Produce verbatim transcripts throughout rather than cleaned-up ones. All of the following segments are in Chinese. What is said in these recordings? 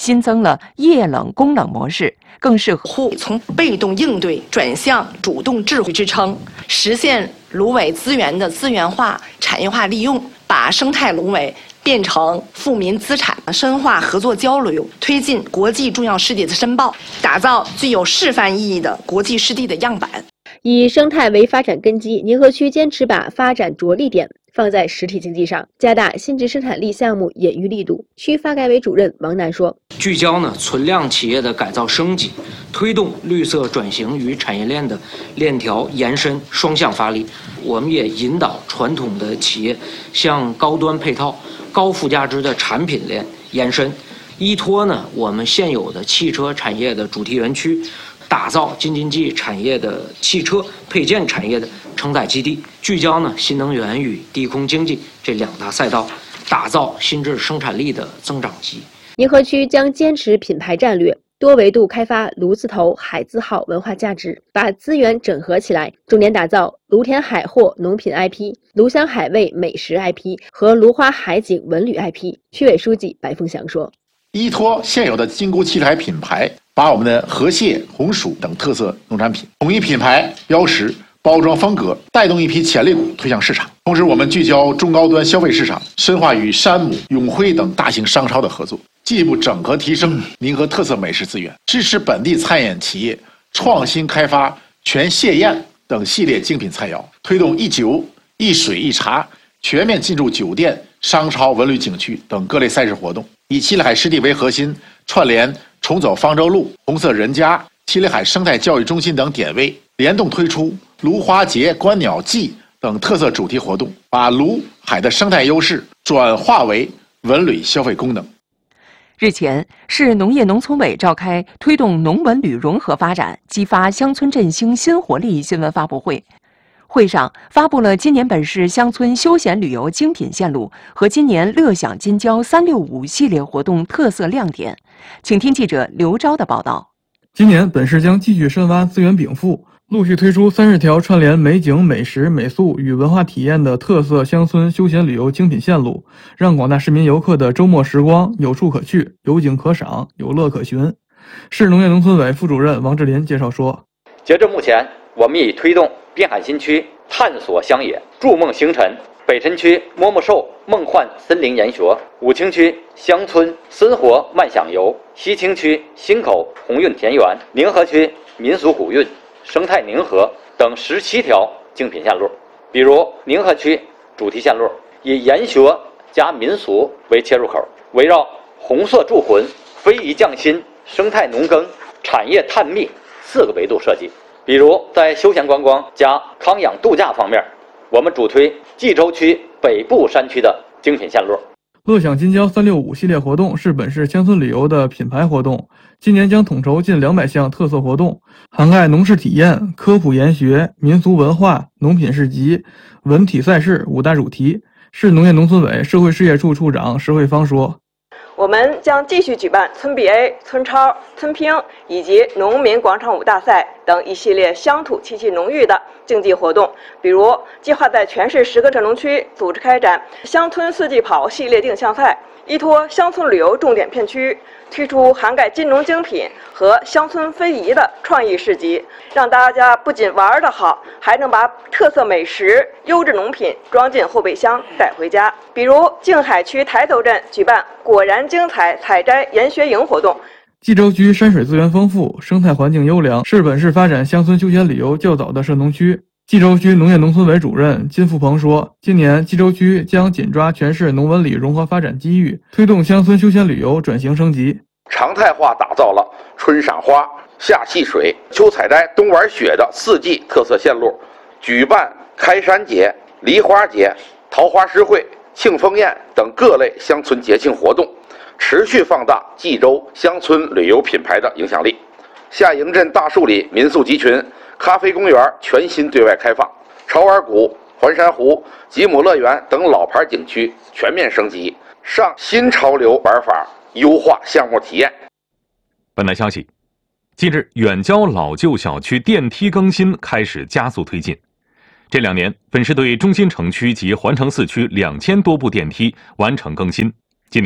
新增了液冷供冷模式，更适合从被动应对转向主动智慧支撑，实现芦苇资源的资源化、产业化利用，把生态芦苇变成富民资产，深化合作交流，推进国际重要湿地的申报，打造具有示范意义的国际湿地的样板。 以生态为发展根基，宁河区坚持把发展着力点放在实体经济上，加大新质生产力项目引育力度。区发改委主任王楠说：“ 聚焦呢存量企业的改造升级，推动绿色转型与产业链的链条延伸双向发力。我们也引导传统的企业向高端配套、高附加值的产品链延伸，依托呢我们现有的汽车产业的主题园区。”打造京津冀产业的汽车配件产业的承载基地，聚焦呢新能源与低空经济这两大赛道，打造新质生产力的增长极。 宁河区将坚持品牌战略，多维度开发卢字头、海字号文化价值，把资源整合起来，重点打造芦田海货农品 I P、芦香海味美食 I P 和芦花海景文旅 I P。区委书记白凤祥说：“ 依托现有的金菇七彩品牌，把我们的河蟹、红薯等特色农产品统一品牌标识、包装风格，带动一批潜力股推向市场。同时，我们聚焦中高端消费市场，深化与山姆、永辉等大型商超的合作，进一步整合提升宁河特色美食资源，支持本地餐饮企业创新开发全蟹宴等系列精品菜肴，推动一酒一水一茶全面进驻酒店、商超、文旅景区等各类赛事活动，以七里海湿地为核心，串联重走方舟路、红色人家、七里海生态教育中心等点位，联动推出芦花节、观鸟季等特色主题活动，把芦海的生态优势转化为文旅消费功能。” 日前，市农业农村委召开推动农文旅融合发展、激发乡村振兴新活力新闻发布会。会上发布了今年本市乡村休闲旅游精品线路和今年乐享金郊三六五系列活动特色亮点。请听记者刘钊的报道。 今年本市将继续深挖资源禀赋，陆续推出三十条串联美景、美食、美宿与文化体验的特色乡村休闲旅游精品线路，让广大市民游客的周末时光有处可去、有景可赏、有乐可寻。市农业农村委副主任王志林介绍说：“ 截至目前，我们已推动滨海新区探索乡野、筑梦星辰，北辰区摸摸兽、梦幻森林研学，武清区乡村森活漫享游，西青区新口鸿运田园，宁河区民俗古韵、生态宁河等十七条精品线路。比如宁河区主题线路以研学加民俗为切入口，围绕红色铸魂、非遗匠心、生态农耕、产业探秘四个维度设计。比如在休闲观光加康养度假方面，我们主推冀州区北部山区的精品线路。 乐享金郊三六五系列活动是本市乡村旅游的品牌活动，今年将统筹近两百项特色活动，涵盖农事体验、科普研学、民俗文化、农品市集、文体赛事五大主题。市农业农村委社会事业处处长石慧芳说：“ 我们将继续举办村 B A、村超、村拼以及农民广场舞大赛等一系列乡土气息浓郁的竞技活动，比如计划在全市十个镇农区组织开展乡村四季跑系列定向赛，依托乡村旅游重点片区，推出涵盖金融精品和乡村非遗的创意市集，让大家不仅玩得好，还能把特色美食、优质农品装进后备箱带回家。比如静海区台头镇举办果然精彩采摘研学营活动。 冀州区山水资源丰富，生态环境优良，是本市发展乡村休闲旅游较早的涉农区。冀州区农业农村委主任金富鹏说，今年冀州区将紧抓全市农文旅融合发展机遇，推动乡村休闲旅游转型升级， 常态化打造了春赏花、夏戏水、秋采摘、冬玩雪的四季特色线路，举办开山节、梨花节、桃花诗会、庆丰宴等各类乡村节庆活动，持续放大冀州乡村旅游品牌的影响力。下营镇大树里民宿集群、咖啡公园全新对外开放，潮玩谷、环山湖、吉姆乐园等老牌景区全面升级，上新潮流玩法，优化项目体验。 本台消息，近日远郊老旧小区电梯更新开始加速推进。这两年，本市对中心城区及环城四区两千多部电梯完成更新。今年，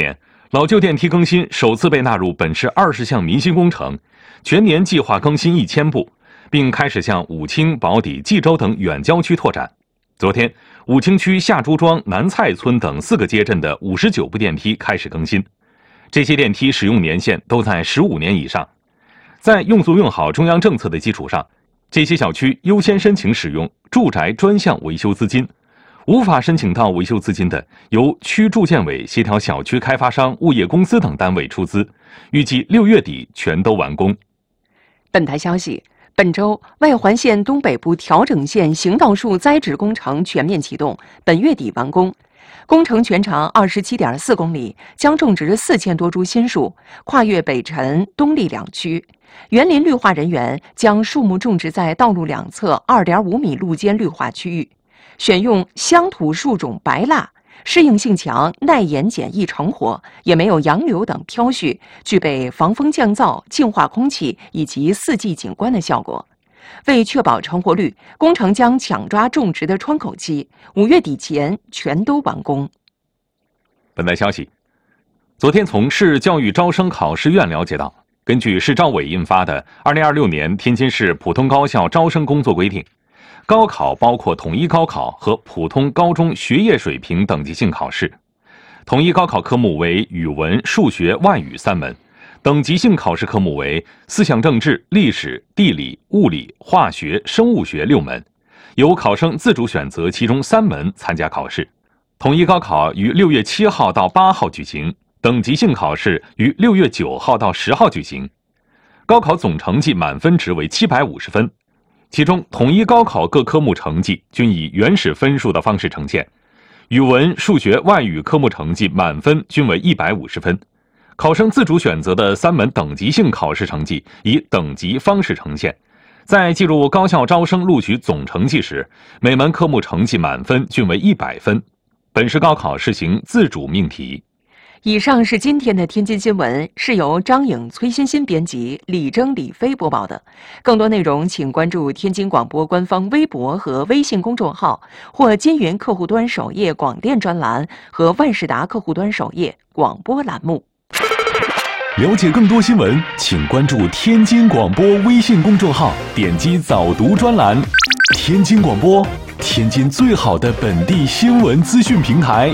老旧电梯更新首次被纳入本市二十项民心工程，全年计划更新一千部，并开始向武清、宝坻、冀州等远郊区拓展。昨天，武清区下朱庄、南蔡村等四个街镇的五十九部电梯开始更新，这些电梯使用年限都在十五年以上。在用足用好中央政策的基础上，这些小区优先申请使用住宅专项维修资金。无法申请到维修资金的，由区住建委协调小区开发商、物业公司等单位出资，预计六月底全都完工。 本台消息，本周外环线东北部调整线行道树栽植工程全面启动，本月底完工。工程全长二十七点四公里，将种植四千多株新树，跨越北辰、东丽两区。园林绿化人员将树木种植在道路两侧二点五米路间绿化区域。选用乡土树种白蜡，适应性强，耐盐碱易成活，也没有杨柳等飘絮，具备防风降噪、净化空气以及四季景观的效果。为确保成活率，工程将抢抓种植的窗口期，五月底前全都完工。 本台消息，昨天从市教育招生考试院了解到，根据市招委印发的《二零二六年天津市普通高校招生工作规定》，高考包括统一高考和普通高中学业水平等级性考试。统一高考科目为语文、数学、外语三门，等级性考试科目为思想政治、历史、地理、物理、化学、生物学六门，由考生自主选择其中三门参加考试。统一高考于六月七号到八号举行，等级性考试于六月九号到十号举行。高考总成绩满分值为七百五十分。其中，统一高考各科目成绩均以原始分数的方式呈现，语文、数学、外语科目成绩满分均为一百五十分。考生自主选择的三门等级性考试成绩以等级方式呈现，在计入高校招生录取总成绩时，每门科目成绩满分均为一百分。本市高考实行自主命题。 以上是今天的天津新闻，是由张颖、崔欣欣编辑，李征、李飞播报的。更多内容请关注天津广播官方微博和微信公众号，或金云客户端首页广电专栏和万事达客户端首页广播栏目。 了解更多新闻，请关注天津广播微信公众号，点击早读专栏。天津广播，天津最好的本地新闻资讯平台。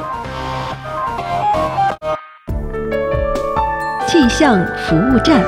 气象服务站。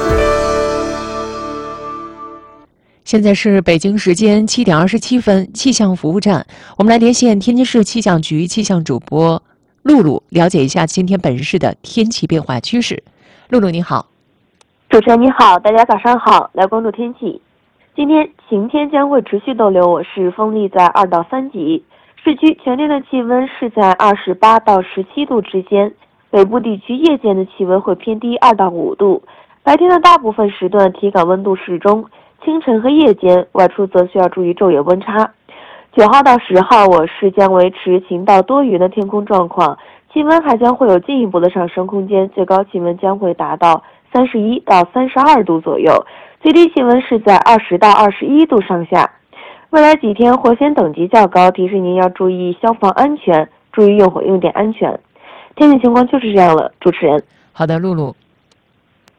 现在是北京时间七点二十七分，气象服务站，我们来连线天津市气象局气象主播露露，了解一下今天本市的天气变化趋势。露露你好。 主持人你好，大家早上好，来关注天气。今天晴天将会持续逗留我市，风力在二到三级，市区全天的气温是在二十八到十七度之间。北部地区夜间的气温会偏低二到五度，白天的大部分时段体感温度适中，清晨和夜间外出则需要注意昼夜温差。九号到十号，我市将维持晴到多云的天空状况，气温还将会有进一步的上升空间，最高气温将会达到三十一到三十二度左右，最低气温是在二十到二十一度上下。未来几天火险等级较高，提示您要注意消防安全，注意用火用电安全。天气情况就是这样了，主持人。 好的，露露。